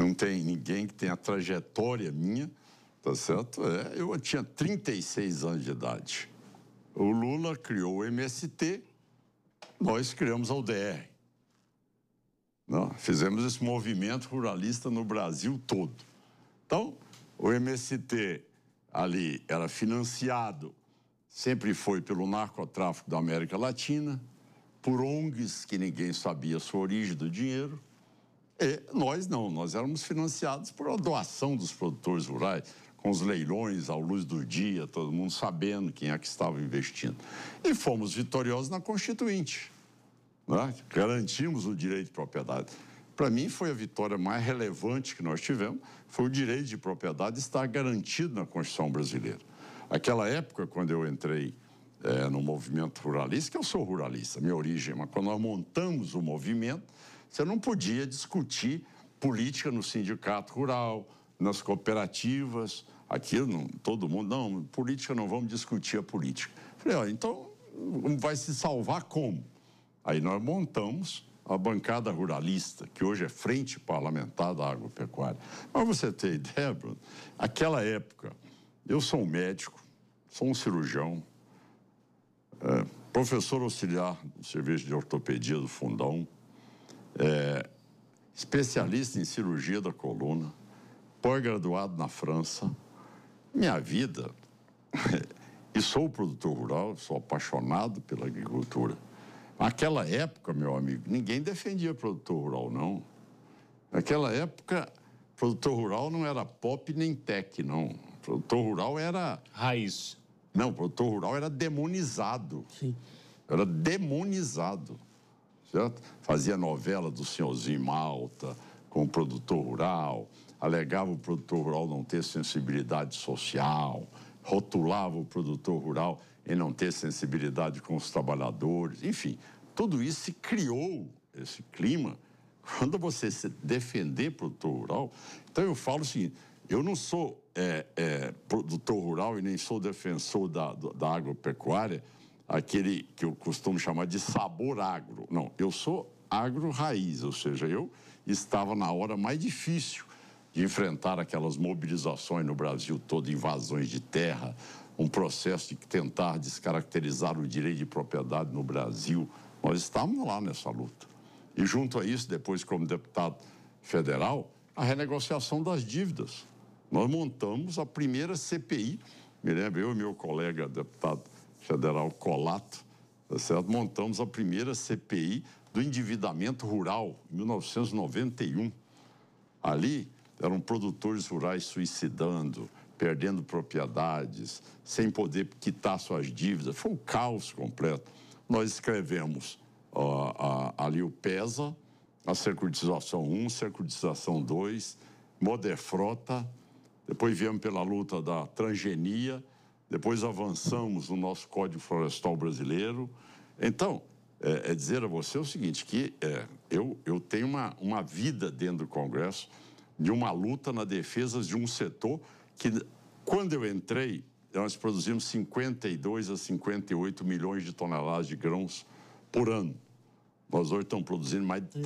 Não tem ninguém que tenha a trajetória minha, tá certo? Eu tinha 36 anos de idade. O Lula criou o MST, nós criamos a UDR. Não, fizemos esse movimento ruralista no Brasil todo. Então, o MST ali era financiado, sempre foi pelo narcotráfico da América Latina, por ONGs que ninguém sabia a sua origem do dinheiro. E nós não, nós éramos financiados por a doação dos produtores rurais, com os leilões à luz do dia, todo mundo sabendo quem é que estava investindo. E fomos vitoriosos na Constituinte, né? Garantimos o direito de propriedade. Para mim, foi a vitória mais relevante que nós tivemos, foi o direito de propriedade estar garantido na Constituição brasileira. Aquela época, quando eu entrei no movimento ruralista, que eu sou ruralista, minha origem, mas quando nós montamos o movimento, você não podia discutir política no sindicato rural, nas cooperativas, aquilo, não, todo mundo, não, política não, vamos discutir a política. Falei, então vai se salvar como? Aí nós montamos a bancada ruralista, que hoje é Frente Parlamentar da Agropecuária. Mas você ter ideia, Bruno, aquela época, eu sou um médico, sou um cirurgião, professor auxiliar do Serviço de Ortopedia do Fundão, especialista em cirurgia da coluna, pós-graduado na França. Minha vida, e sou produtor rural, sou apaixonado pela agricultura. Naquela época, meu amigo, ninguém defendia produtor rural, não. Naquela época, produtor rural não era pop nem tech, não. Produtor rural era... Raiz. Não, produtor rural era demonizado. Sim. Era demonizado, certo? Fazia novela do Senhorzinho Malta com o produtor rural, alegava o produtor rural não ter sensibilidade social, rotulava o produtor rural em não ter sensibilidade com os trabalhadores, enfim, tudo isso se criou, esse clima, quando você se defender produtor rural. Então eu falo o seguinte, eu não sou produtor rural e nem sou defensor da agropecuária, aquele que eu costumo chamar de sabor agro. Não, eu sou agro-raiz, ou seja, eu estava na hora mais difícil de enfrentar aquelas mobilizações no Brasil todo, invasões de terra, um processo de tentar descaracterizar o direito de propriedade no Brasil. Nós estávamos lá nessa luta. E junto a isso, depois como deputado federal, a renegociação das dívidas. Nós montamos a primeira CPI, me lembro, eu e meu colega deputado federal Colato, tá certo? Montamos a primeira CPI do endividamento rural, em 1991. Ali eram produtores rurais suicidando, perdendo propriedades, sem poder quitar suas dívidas. Foi um caos completo. Nós escrevemos ali o PESA, a securitização 1, securitização 2, Moderfrota, depois viemos pela luta da transgenia, depois avançamos no nosso Código Florestal Brasileiro. Então, dizer a você o seguinte, que eu tenho uma vida dentro do Congresso de uma luta na defesa de um setor que, quando eu entrei, nós produzimos 52 a 58 milhões de toneladas de grãos por ano. Nós hoje estamos produzindo mais de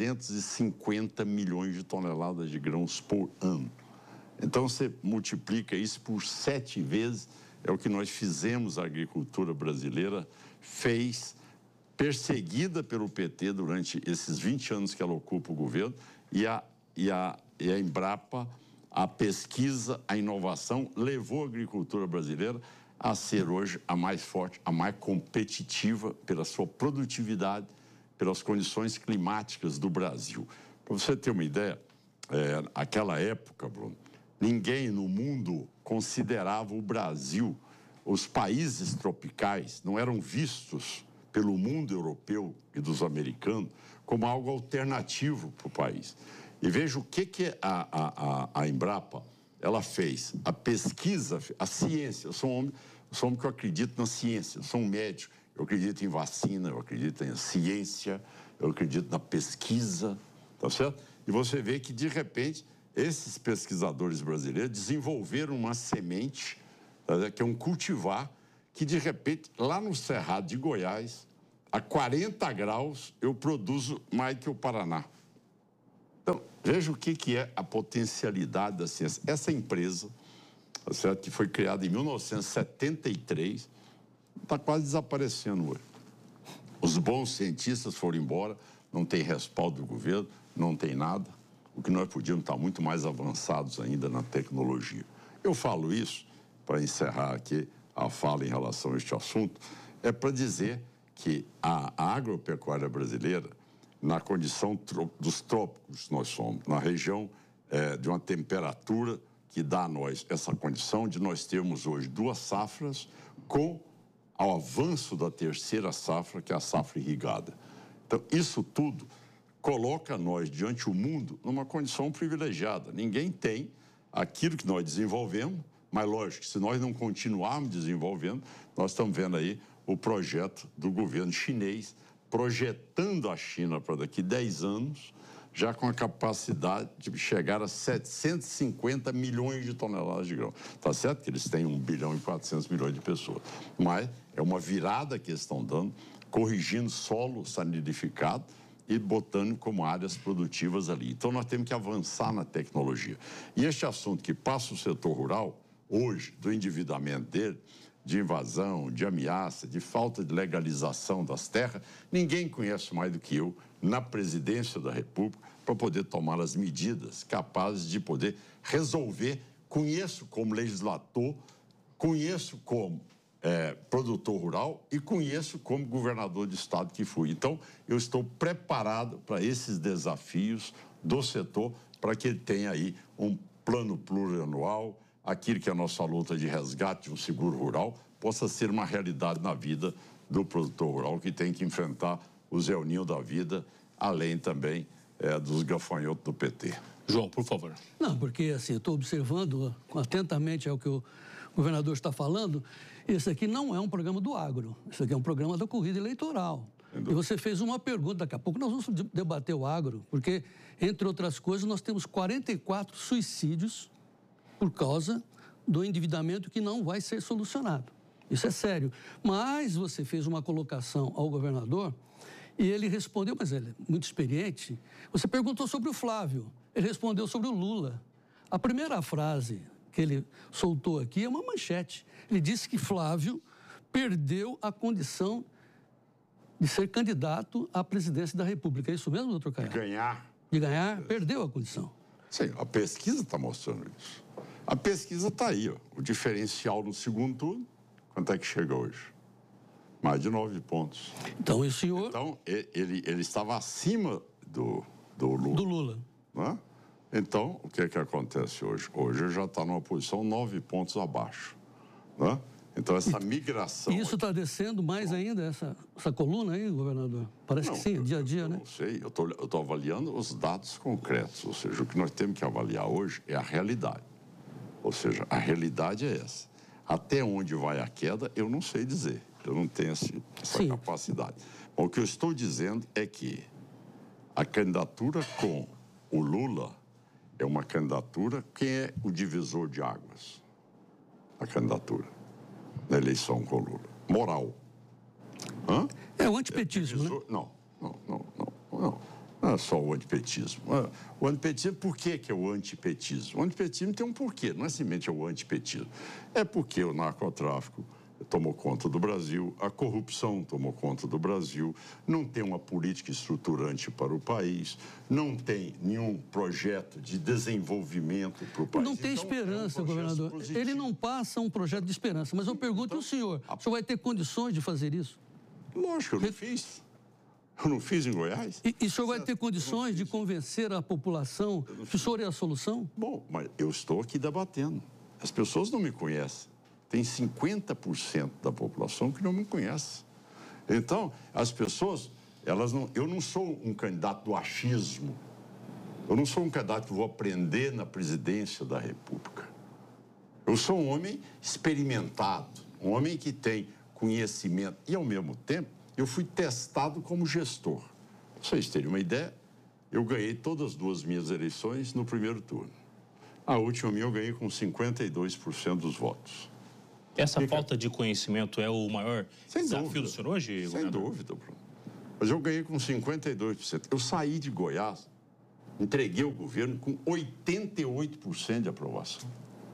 350 milhões de toneladas de grãos por ano. Então, você multiplica isso por 7 vezes, é o que nós fizemos, a agricultura brasileira fez, perseguida pelo PT durante esses 20 anos que ela ocupa o governo, e a Embrapa, a pesquisa, a inovação, levou a agricultura brasileira a ser hoje a mais forte, a mais competitiva pela sua produtividade, pelas condições climáticas do Brasil. Para você ter uma ideia, aquela época, Bruno, ninguém no mundo considerava o Brasil, os países tropicais não eram vistos pelo mundo europeu e dos americanos como algo alternativo para o país. E veja o que a Embrapa ela fez. A pesquisa, a ciência. Eu sou um homem que eu acredito na ciência. Eu sou um médico. Eu acredito em vacina, eu acredito em ciência, eu acredito na pesquisa, tá certo? E você vê que, de repente, esses pesquisadores brasileiros desenvolveram uma semente, tá, que é um cultivar, que, de repente, lá no Cerrado de Goiás, a 40 graus, eu produzo mais que o Paraná. Então, Veja o que é a potencialidade da ciência. Essa empresa, certo, que foi criada em 1973, está quase desaparecendo hoje. Os bons cientistas foram embora, não tem respaldo do governo, não tem nada. O que nós podíamos estar muito mais avançados ainda na tecnologia. Eu falo isso, para encerrar aqui a fala em relação a este assunto, é para dizer que a agropecuária brasileira, na condição dos trópicos nós somos, na região de uma temperatura que dá a nós essa condição de nós termos hoje 2 safras com o avanço da 3ª safra, que é a safra irrigada. Então, isso tudo coloca nós diante do mundo numa condição privilegiada. Ninguém tem aquilo que nós desenvolvemos, mas lógico, se nós não continuarmos desenvolvendo, nós estamos vendo aí o projeto do governo chinês projetando a China para daqui 10 anos, já com a capacidade de chegar a 750 milhões de toneladas de grão. Está certo que eles têm 1 bilhão e 400 milhões de pessoas, mas é uma virada que eles estão dando, corrigindo solo sanilificado e botando como áreas produtivas ali. Então, nós temos que avançar na tecnologia. E este assunto que passa o setor rural, hoje, do endividamento dele, de invasão, de ameaça, de falta de legalização das terras, ninguém conhece mais do que eu, na presidência da República, para poder tomar as medidas capazes de poder resolver. Conheço como legislador, conheço como produtor rural e conheço como governador de estado que fui. Então, eu estou preparado para esses desafios do setor, para que ele tenha aí um plano plurianual, aquilo que é a nossa luta de resgate de um seguro rural, possa ser uma realidade na vida do produtor rural, que tem que enfrentar o Zé Ninho da vida, além também dos gafanhotos do PT. João, por favor. Não, porque assim, eu estou observando atentamente o que o governador está falando. Esse aqui não é um programa do agro, isso aqui é um programa da corrida eleitoral. E você fez uma pergunta, daqui a pouco nós vamos debater o agro, porque, entre outras coisas, nós temos 44 suicídios por causa do endividamento que não vai ser solucionado. Isso é sério. Mas você fez uma colocação ao governador e ele respondeu, mas ele é muito experiente. Você perguntou sobre o Flávio, ele respondeu sobre o Lula. A primeira frase que ele soltou aqui é uma manchete. Ele disse que Flávio perdeu a condição de ser candidato à presidência da República. É isso mesmo, doutor Caiado? De ganhar. De ganhar, perdeu a condição. Sim, a pesquisa está mostrando isso. A pesquisa está aí, ó. O diferencial no segundo turno, quanto é que chega hoje? Mais de 9 pontos. Então, o senhor... Então, ele estava acima do Lula. Do Lula. Né? Então, o que é que acontece hoje? Hoje ele já está numa posição 9 pontos abaixo. Né? Então, essa migração... E isso está descendo mais ainda, essa coluna aí, governador? Parece que sim, dia a dia, né? Não sei, eu estou avaliando os dados concretos. Ou seja, o que nós temos que avaliar hoje é a realidade. Ou seja, a realidade é essa. Até onde vai a queda, eu não sei dizer. Eu não tenho essa capacidade. Bom, o que eu estou dizendo é que a candidatura com o Lula é uma candidatura que é o divisor de águas. A candidatura da eleição com o Lula. Moral. Hã? É o antipetismo, né? Não. Não é só o antipetismo. O antipetismo, por que é o antipetismo? O antipetismo tem um porquê, não é simplesmente o antipetismo. É porque o narcotráfico tomou conta do Brasil, a corrupção tomou conta do Brasil, não tem uma política estruturante para o país, não tem nenhum projeto de desenvolvimento para o país. Não tem esperança, governador. Positivo. Ele não passa um projeto de esperança, mas eu pergunto ao senhor, o senhor vai ter condições de fazer isso? Lógico, eu não fiz. Eu não fiz em Goiás. E o senhor vai ter condições de convencer a população que o senhor é a solução? Bom, mas eu estou aqui debatendo. As pessoas não me conhecem. Tem 50% da população que não me conhece. Então, as pessoas, elas não... Eu não sou um candidato do achismo. Eu não sou um candidato que vou aprender na presidência da República. Eu sou um homem experimentado, um homem que tem conhecimento e, ao mesmo tempo, eu fui testado como gestor. Pra vocês terem uma ideia, eu ganhei todas as 2 minhas eleições no primeiro turno. A última minha eu ganhei com 52% dos votos. Essa falta de conhecimento é o maior desafio do senhor hoje, governador? Sem dúvida, Bruno. Mas eu ganhei com 52%. Eu saí de Goiás Entreguei o governo com 88% de aprovação.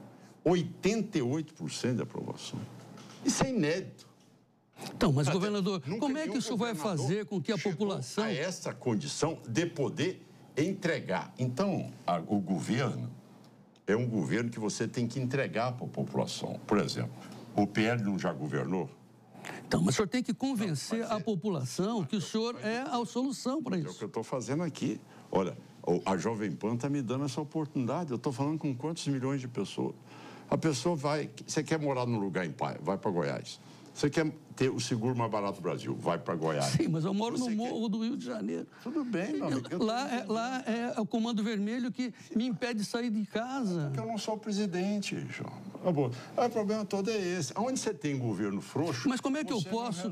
88% de aprovação. Isso é inédito. Então, mas, governador, como é que o senhor vai fazer com que a população... a essa condição de poder entregar. Então, o governo é um governo que você tem que entregar para a população. Por exemplo, o PL não já governou? Então, mas o senhor tem que convencer a população que o senhor é a solução para isso. É o que eu estou fazendo aqui. Olha, a Jovem Pan está me dando essa oportunidade. Eu estou falando com quantos milhões de pessoas? A pessoa vai... Você quer morar num lugar em paz? Vai para Goiás. Você quer ter o seguro mais barato do Brasil? Vai para Goiás. Sim, mas eu moro no morro do Rio de Janeiro. Tudo bem, meu amigo. Lá é o Comando Vermelho que me impede de sair de casa. Porque eu não sou presidente, João. O problema todo é esse. Onde você tem governo frouxo... Mas como é que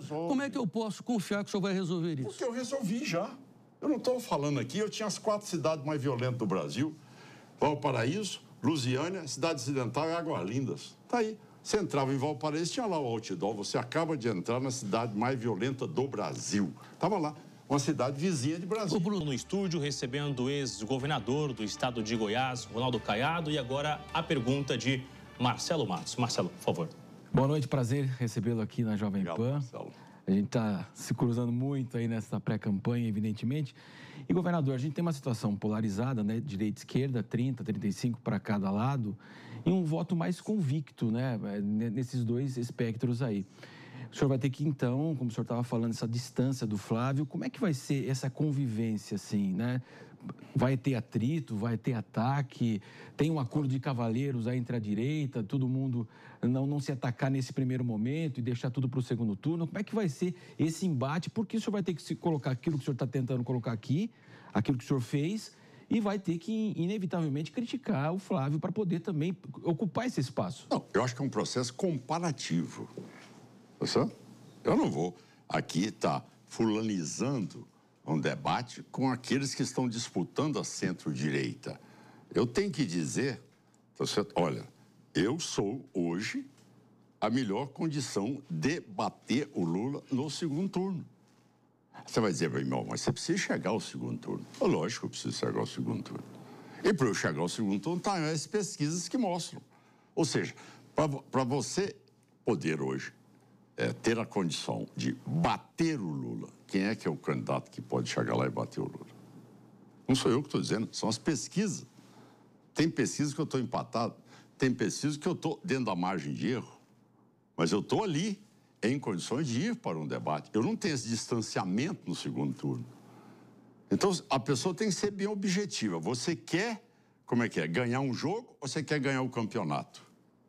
eu posso confiar que o senhor vai resolver isso? Porque eu resolvi já. Eu não estou falando aqui, eu tinha as 4 cidades mais violentas do Brasil. Valparaíso, Lusiânia, Cidade Ocidental e Águas Lindas. Está aí. Você entrava em Valparaíso, tinha lá o outdoor, você acaba de entrar na cidade mais violenta do Brasil. Estava lá, uma cidade vizinha de Brasília. O Bruno no estúdio, recebendo o ex-governador do estado de Goiás, Ronaldo Caiado, e agora a pergunta de Marcelo Matos. Marcelo, por favor. Boa noite, prazer recebê-lo aqui na Jovem Pan. Marcelo. A gente está se cruzando muito aí nessa pré-campanha, evidentemente. E, governador, a gente tem uma situação polarizada, né? Direita e esquerda, 30, 35 para cada lado, e um voto mais convicto, né? Nesses dois espectros aí. O senhor vai ter que, então, como o senhor estava falando, essa distância do Flávio, como é que vai ser essa convivência, assim, né? Vai ter atrito, vai ter ataque, tem um acordo de cavalheiros aí entre a direita, todo mundo não se atacar nesse primeiro momento e deixar tudo para o segundo turno. Como é que vai ser esse embate? Porque o senhor vai ter que se colocar aquilo que o senhor está tentando colocar aqui, aquilo que o senhor fez, e vai ter que, inevitavelmente, criticar o Flávio para poder também ocupar esse espaço. Não, eu acho que é um processo comparativo. Tá certo? Eu não vou aqui estar fulanizando um debate com aqueles que estão disputando a centro-direita. Eu tenho que dizer, tá certo? Olha, eu sou hoje a melhor condição de bater o Lula no segundo turno. Você vai dizer, irmão, mas você precisa chegar ao segundo turno. Lógico que eu preciso chegar ao segundo turno. E para eu chegar ao segundo turno, tá as pesquisas que mostram. Ou seja, para você poder hoje ter a condição de bater o Lula, quem é que é o candidato que pode chegar lá e bater o Lula? Não sou eu que estou dizendo, são as pesquisas. Tem pesquisas que eu estou empatado, tem pesquisas que eu estou dentro da margem de erro, mas eu estou ali, em condições de ir para um debate. Eu não tenho esse distanciamento no segundo turno. Então, a pessoa tem que ser bem objetiva. Você quer, ganhar um jogo ou você quer ganhar o campeonato?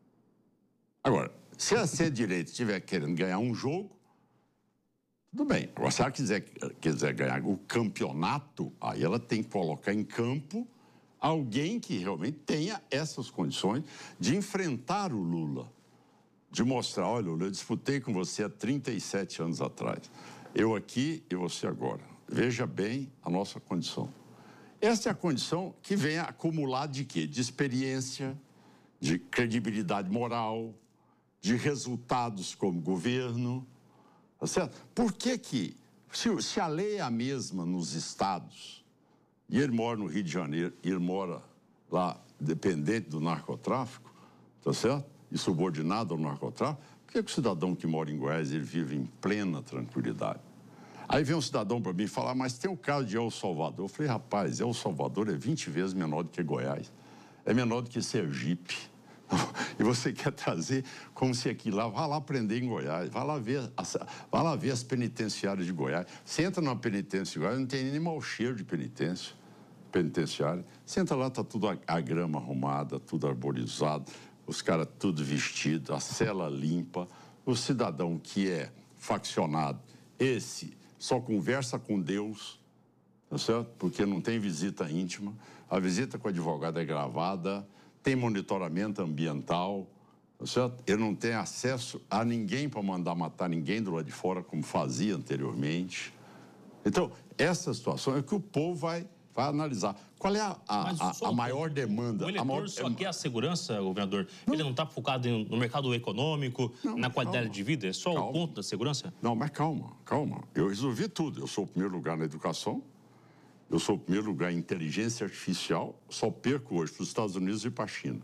Agora, se a centro-direita estiver querendo ganhar um jogo, tudo bem. Agora, se ela quiser ganhar o campeonato, aí ela tem que colocar em campo alguém que realmente tenha essas condições de enfrentar o Lula. De mostrar, olha, Lula, eu disputei com você há 37 anos atrás. Eu aqui e você agora. Veja bem a nossa condição. Essa é a condição que vem acumulada de quê? De experiência, de credibilidade moral, de resultados como governo, tá certo? Por que se a lei é a mesma nos estados, e ele mora no Rio de Janeiro, e ele mora lá dependente do narcotráfico, tá certo? E subordinado ao narcotráfico, por que o cidadão que mora em Goiás, ele vive em plena tranquilidade? Aí vem um cidadão para mim falar, mas tem o caso de El Salvador. Eu falei, rapaz, El Salvador é 20 vezes menor do que Goiás, é menor do que Sergipe. E você quer trazer como se aqui lá, vá lá prender em Goiás, vá lá ver as penitenciárias de Goiás. Você entra numa penitência de Goiás, não tem nem mau cheiro de penitenciária. Você entra lá, está tudo a grama arrumada, tudo arborizado, os caras tudo vestido, a cela limpa. O cidadão que é faccionado, esse só conversa com Deus, tá certo? Porque não tem visita íntima, a visita com o advogado é gravada, tem monitoramento ambiental, certo? Ele não tem acesso a ninguém para mandar matar ninguém do lado de fora, como fazia anteriormente. Então, essa situação é que o povo vai analisar. Qual é a maior demanda? O eleitor só quer a segurança, governador? Não. Ele não está focado no mercado econômico, na qualidade de vida? É só o ponto da segurança? Não, mas calma. Eu resolvi tudo. Eu sou o primeiro lugar na educação, Eu sou o primeiro lugar em inteligência artificial, só perco hoje para os Estados Unidos e para a China.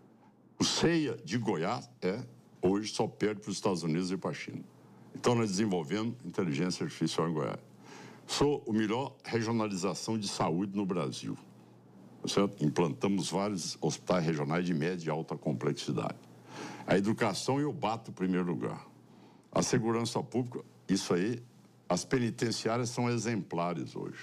O CEIA de Goiás hoje só perde para os Estados Unidos e para a China. Então, nós desenvolvemos inteligência artificial em Goiás. Sou o melhor regionalização de saúde no Brasil. Certo? Implantamos vários hospitais regionais de média e alta complexidade. A educação eu bato o primeiro lugar. A segurança pública, isso aí, as penitenciárias são exemplares hoje.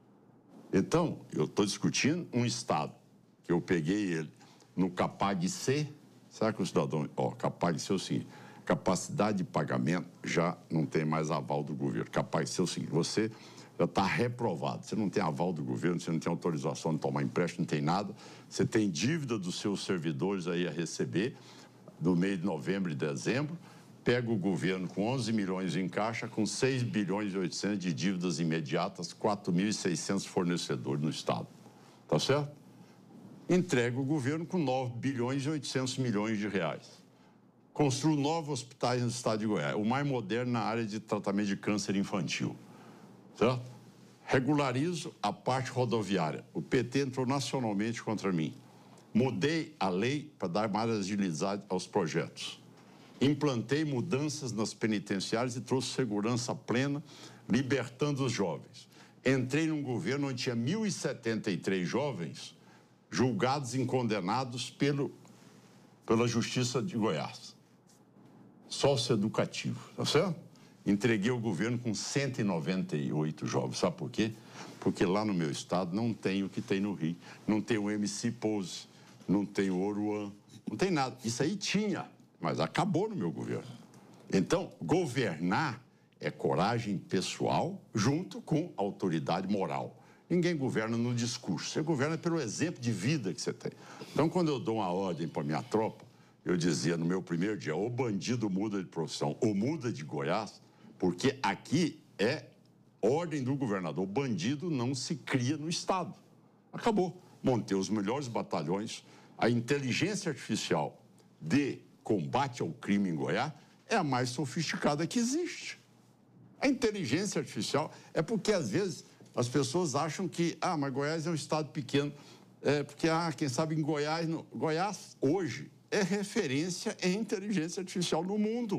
Então, eu estou discutindo um Estado, que eu peguei ele no CAPAG-C, será que o cidadão... CAPAG-C é o seguinte, capacidade de pagamento já não tem mais aval do governo. CAPAG-C é o seguinte, você já está reprovado, você não tem aval do governo, você não tem autorização de tomar empréstimo, não tem nada, você tem dívida dos seus servidores aí a receber no mês de novembro e dezembro, pega o governo com 11 milhões em caixa, com 6 bilhões e 800 de dívidas imediatas, 4.600 fornecedores no Estado. Tá certo? Entrega o governo com 9 bilhões e 800 milhões de reais. Construo 9 hospitais no estado de Goiás, o mais moderno na área de tratamento de câncer infantil. Certo? Regularizo a parte rodoviária. O PT entrou nacionalmente contra mim. Mudei a lei para dar mais agilidade aos projetos. Implantei mudanças nas penitenciárias e trouxe segurança plena, libertando os jovens. Entrei num governo onde tinha 1.073 jovens julgados e condenados pela Justiça de Goiás. Socioeducativo, tá certo? Entreguei o governo com 198 jovens. Sabe por quê? Porque lá no meu estado não tem o que tem no Rio. Não tem o MC Pose, não tem o Oruan, não tem nada. Isso aí tinha, mas acabou no meu governo. Então, governar é coragem pessoal junto com autoridade moral. Ninguém governa no discurso, você governa pelo exemplo de vida que você tem. Então, quando eu dou uma ordem para minha tropa, eu dizia no meu primeiro dia, o bandido muda de profissão ou muda de Goiás, porque aqui é ordem do governador. O bandido não se cria no Estado. Acabou. Montei os melhores batalhões. A inteligência artificial de combate ao crime em Goiás é a mais sofisticada que existe. A inteligência artificial é porque, às vezes, as pessoas acham que, mas Goiás é um estado pequeno, porque, quem sabe em Goiás... Goiás, hoje, é referência em inteligência artificial no mundo.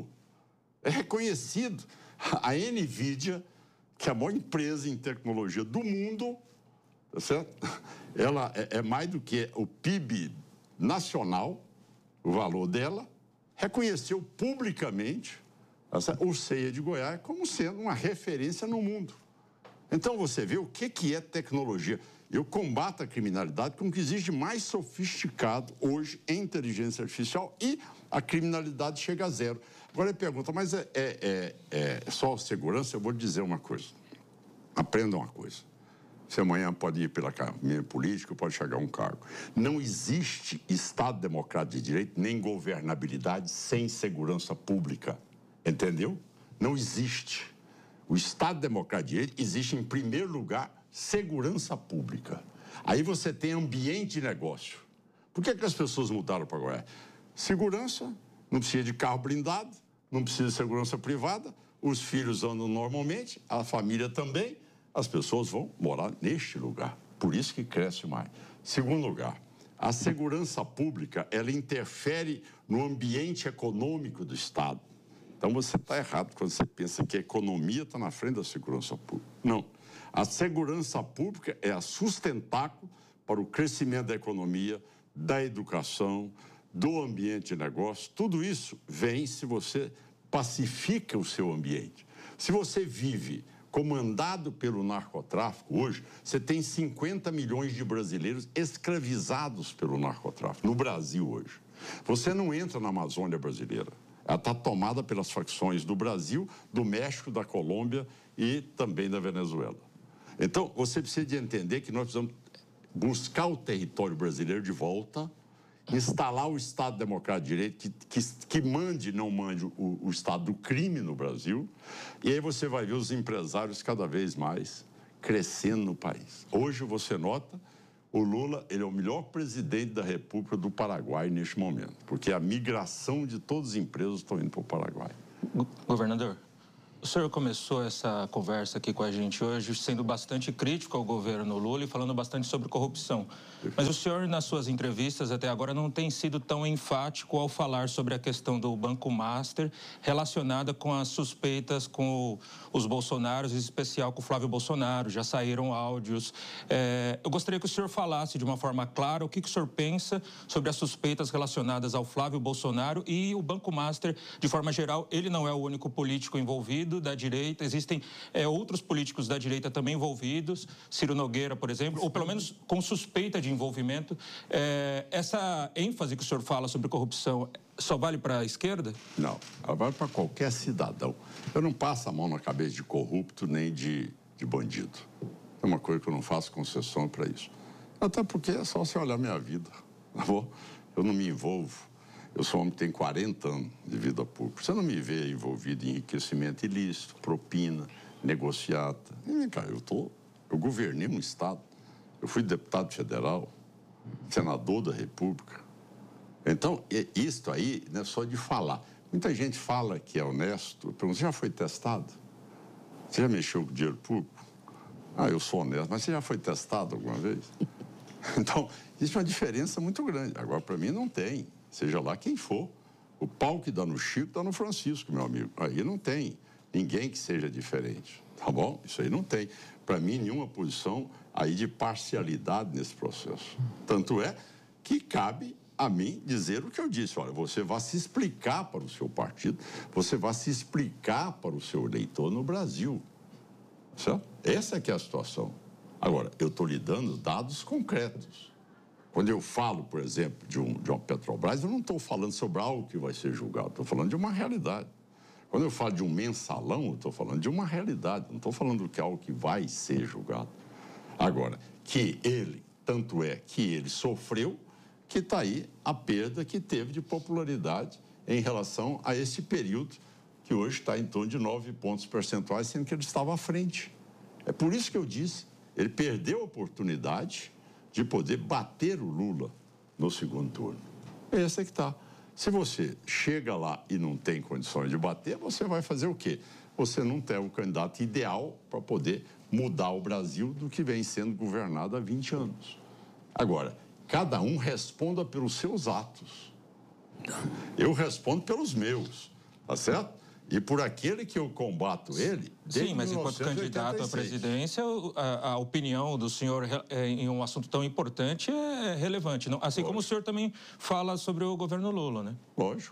É reconhecido. A NVIDIA, que é a maior empresa em tecnologia do mundo, tá certo? Ela é mais do que o PIB nacional, o valor dela, reconheceu publicamente o CEIA de Goiás como sendo uma referência no mundo. Então, você vê o que é tecnologia. Eu combato a criminalidade com o que existe mais sofisticado hoje em inteligência artificial e a criminalidade chega a zero. Agora, ele pergunta, mas é só segurança? Eu vou dizer uma coisa. Aprenda uma coisa. Você amanhã pode ir pela caminho político, pode chegar a um cargo. Não existe Estado democrático de direito, nem governabilidade sem segurança pública. Entendeu? Não existe. O Estado democrático de direito existe, em primeiro lugar, segurança pública. Aí você tem ambiente de negócio. Por que as pessoas mudaram para Goiás? Segurança, não precisa de carro blindado, não precisa de segurança privada, os filhos andam normalmente, a família também, as pessoas vão morar neste lugar. Por isso que cresce mais. Segundo lugar, a segurança pública, ela interfere no ambiente econômico do Estado. Então, você está errado quando você pensa que a economia está na frente da segurança pública. Não. A segurança pública é a sustentáculo para o crescimento da economia, da educação, do ambiente de negócio. Tudo isso vem se você pacifica o seu ambiente. Se você vive comandado pelo narcotráfico hoje, você tem 50 milhões de brasileiros escravizados pelo narcotráfico no Brasil hoje. Você não entra na Amazônia brasileira. Ela está tomada pelas facções do Brasil, do México, da Colômbia e também da Venezuela. Então, você precisa de entender que nós precisamos buscar o território brasileiro de volta, instalar o Estado Democrático de Direito, que mande e não mande o Estado do crime no Brasil, e aí você vai ver os empresários cada vez mais crescendo no país. Hoje você nota, o Lula, ele é o melhor presidente da República do Paraguai neste momento, porque a migração de todas as empresas estão indo para o Paraguai. Governador, O senhor começou essa conversa aqui com a gente hoje sendo bastante crítico ao governo Lula e falando bastante sobre corrupção. Mas o senhor, nas suas entrevistas até agora, não tem sido tão enfático ao falar sobre a questão do Banco Master relacionada com as suspeitas com os Bolsonaros, em especial com o Flávio Bolsonaro. Já saíram áudios. Eu gostaria que o senhor falasse de uma forma clara o que o senhor pensa sobre as suspeitas relacionadas ao Flávio Bolsonaro e o Banco Master, de forma geral. Ele não é o único político envolvido da direita, existem outros políticos da direita também envolvidos, Ciro Nogueira, por exemplo, ou pelo menos com suspeita de envolvimento. Essa ênfase que o senhor fala sobre corrupção só vale para a esquerda? Não, ela vale para qualquer cidadão. Eu não passo a mão na cabeça de corrupto nem de bandido. É uma coisa que eu não faço concessão para isso. Até porque é só você olhar minha vida, tá bom? Eu não me envolvo. Eu sou um homem que tem 40 anos de vida pública. Você não me vê envolvido em enriquecimento ilícito, propina, negociata. Cara, eu governei um estado. Eu fui deputado federal, senador da República. Então, isso aí não é só de falar. Muita gente fala que é honesto. Você já foi testado? Você já mexeu com dinheiro público? Eu sou honesto, mas você já foi testado alguma vez? Então, existe uma diferença muito grande. Agora, para mim, não tem. Seja lá quem for. O pau que dá no Chico, dá no Francisco, meu amigo. Aí não tem ninguém que seja diferente, tá bom? Isso aí não tem. Para mim, nenhuma posição aí de parcialidade nesse processo. Tanto é que cabe a mim dizer o que eu disse. Olha, você vai se explicar para o seu partido, você vai se explicar para o seu eleitor no Brasil. Certo? Essa é que é a situação. Agora, eu estou lhe dando dados concretos. Quando eu falo, por exemplo, de uma Petrobras, eu não estou falando sobre algo que vai ser julgado, estou falando de uma realidade. Quando eu falo de um mensalão, eu estou falando de uma realidade, não estou falando que é algo que vai ser julgado. Agora, que ele, tanto é que ele sofreu, que está aí a perda que teve de popularidade em relação a esse período, que hoje está em torno de 9 pontos percentuais, sendo que ele estava à frente. É por isso que eu disse, ele perdeu a oportunidade de poder bater o Lula no segundo turno. Esse é que está. Se você chega lá e não tem condições de bater, você vai fazer o quê? Você não tem o candidato ideal para poder mudar o Brasil do que vem sendo governado há 20 anos. Agora, cada um responda pelos seus atos. Eu respondo pelos meus, tá certo? E por aquele que eu combato ele... Sim, mas enquanto candidato à presidência, a opinião do senhor em um assunto tão importante é relevante. Não? Assim como o senhor também fala sobre o governo Lula, né? Lógico.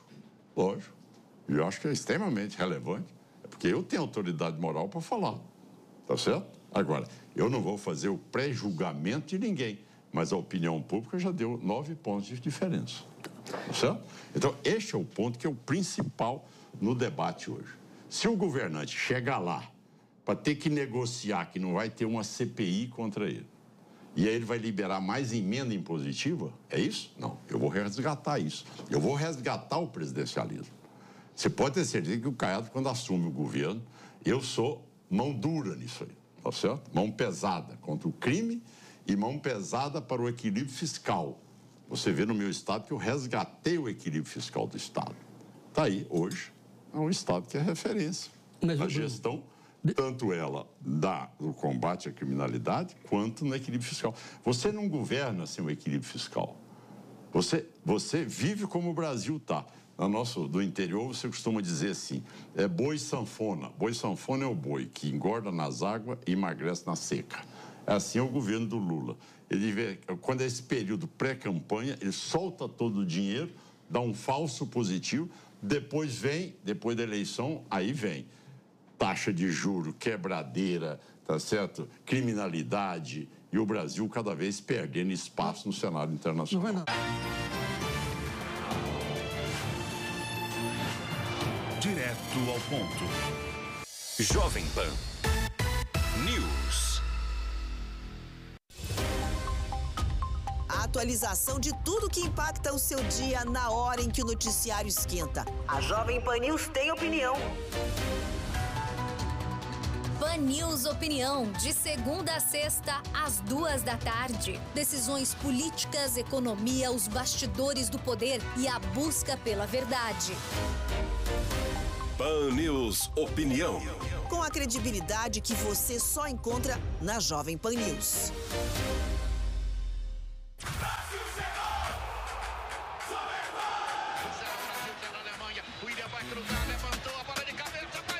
E eu acho que é extremamente relevante, porque eu tenho autoridade moral para falar, tá certo? Agora, eu não vou fazer o pré-julgamento de ninguém, mas a opinião pública já deu 9 pontos de diferença, tá certo? Então, este é o ponto que é o principal no debate hoje. Se o governante chegar lá para ter que negociar que não vai ter uma CPI contra ele, e aí ele vai liberar mais emenda impositiva, é isso? Não, eu vou resgatar isso. Eu vou resgatar o presidencialismo. Você pode ter certeza que o Caiado, quando assume o governo, eu sou mão dura nisso aí, tá certo? Mão pesada contra o crime e mão pesada para o equilíbrio fiscal. Você vê no meu estado que eu resgatei o equilíbrio fiscal do estado. Está aí, hoje, é um estado que é referência na gestão, tanto ela do combate à criminalidade, quanto no equilíbrio fiscal. Você não governa sem o equilíbrio fiscal. Você vive como o Brasil está. Do interior, você costuma dizer assim, é boi sanfona. Boi sanfona é o boi que engorda nas águas e emagrece na seca. É assim o governo do Lula. Quando é esse período pré-campanha, ele solta todo o dinheiro, dá um falso positivo, depois da eleição, aí vem taxa de juro, quebradeira, tá certo? Criminalidade, e o Brasil cada vez perdendo espaço no cenário internacional. Direto ao ponto. Jovem Pan News. A atualização de tudo que impacta o seu dia na hora em que o noticiário esquenta. A Jovem Pan News tem opinião. Pan News Opinião, de segunda a sexta, às 14h. Decisões políticas, economia, os bastidores do poder e a busca pela verdade. Pan Pan News Opinião. Com a credibilidade que você só encontra na Jovem Pan News. Vai cruzar, levanta.